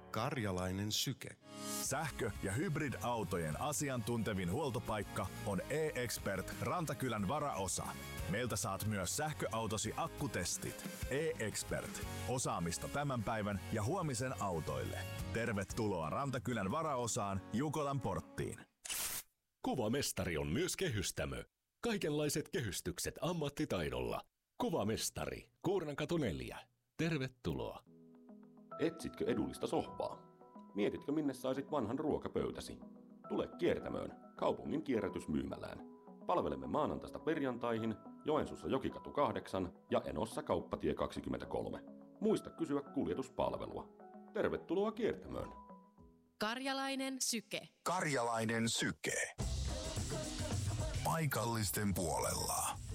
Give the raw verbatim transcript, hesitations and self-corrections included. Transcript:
Karjalainen Syke. Sähkö- ja hybridautojen asiantuntevin huoltopaikka on e-Expert Rantakylän varaosa. Meiltä saat myös sähköautosi akkutestit. e-Expert. Osaamista tämän päivän ja huomisen autoille. Tervetuloa Rantakylän varaosaan Jukolan porttiin. Kuvamestari on myös kehystämö. Kaikenlaiset kehystykset ammattitaidolla. Kuvamestari. Kuurnankatu neljä. Tervetuloa. Etsitkö edullista sohvaa? Mietitkö, minne saisit vanhan ruokapöytäsi? Tule Kiertämöön, kaupungin kierrätysmyymälään. Palvelemme maanantaista perjantaihin Joensuussa Jokikatu kahdeksan ja Enossa Kauppatie kaksikymmentäkolme. Muista kysyä kuljetuspalvelua. Tervetuloa Kiertämöön. Karjalainen Syke. Karjalainen Syke. Paikallisten puolella.